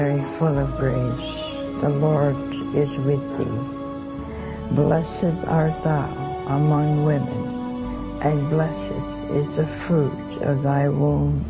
Mary, full of grace, the Lord is with thee. Blessed art thou among women, and blessed is the fruit of thy womb,